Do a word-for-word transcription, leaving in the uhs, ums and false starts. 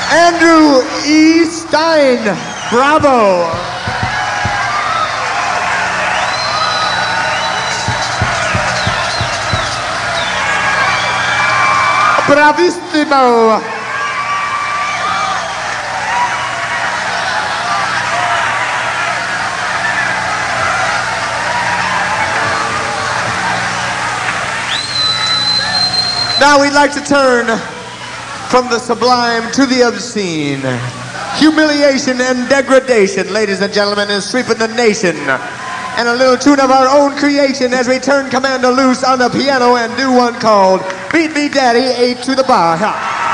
Andrew E. Stein. Bravo. Bravissimo. Now we'd like to turn from the sublime to the obscene. Humiliation and degradation, ladies and gentlemen, is sweeping the nation. And a little tune of our own creation as we turn Commander loose on the piano and do one called Beat Me Daddy, eight to the bar. Ha.